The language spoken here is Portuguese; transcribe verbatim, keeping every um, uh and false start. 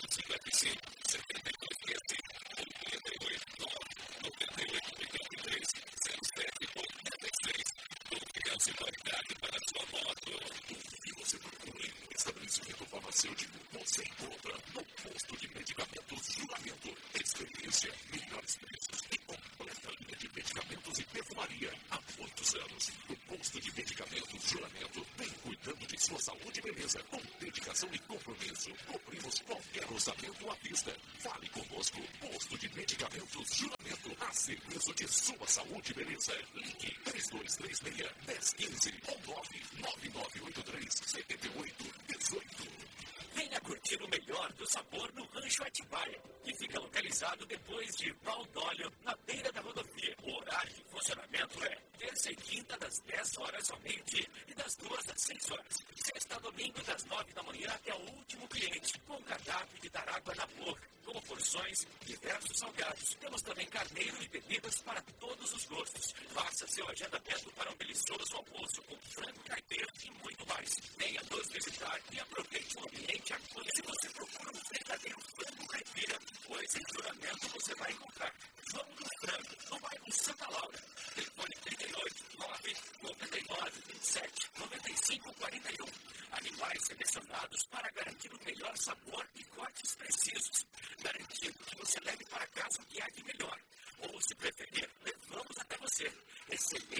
cinquenta e cinco, setenta e dois, oitenta e oito, nove, noventa e oito, oitenta e três, zero sete, oitenta e seis. Confiança e qualidade para a sua moto. Tudo que você procura em um estabelecimento farmacêutico, você encontra no posto de medicamentos Juramento. Experiência, melhores preços e completa linha de medicamentos e perfumaria. Há muitos anos, o posto de medicamentos Juramento vem cuidando de sua saúde e beleza com dedicação e compromisso. Cobrimos qualquer orçamento à vista. Fale conosco. Posto de medicamentos Juramento, a serviço de sua saúde e beleza. Ligue três dois três seis, um zero um cinco ou nove nove nove oito três, sete oito um oito. Venha curtir o melhor do sabor no Rancho Atibaia, que fica localizado depois de Valdólio, na beira da rodovia. O horário de funcionamento é terça e quinta das dez horas ao meio-dia e das duas às seis horas. Sexta a domingo das nove da manhã até o último cliente, com cardápio de dar água na boca, como porções, diversos salgados. Temos também carneiro e bebidas para todos os gostos. Faça seu agendamento para um delicioso almoço com frango carneiro e muito mais. Venha nos visitar e aproveite o ambiente acolhedor. Se você procura um verdadeiro frango caipira, pois em Juramento você vai encontrar João do Frango, no bairro Santa Laura. Telefone trinta e oito, nove, noventa e nove, vinte e sete, noventa e cinco, quarenta e um. Animais selecionados para garantir o melhor sabor e cortes precisos. Garantindo que você leve para casa o que há de melhor. Ou, se preferir, levamos até você. Excelente